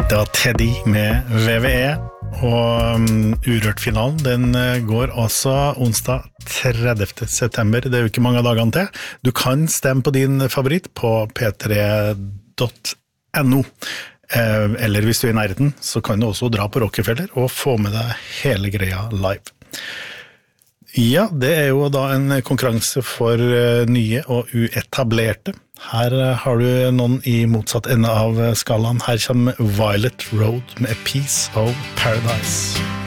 Det var Teddy med VVE, og Urørt-finalen, den går altså onsdag 30. september. Det jo ikke mange av dagene til. Du kan stemme på din favoritt på p3.no. Eller hvis du I nærheten, så kan du også dra på Rockefeller og få med deg hele greia live. Ja, det jo da en konkurranse for nye og uetablerte. Her har du noen I motsatt ende av skalaen. Her kommer Violet Road med A Piece of Paradise.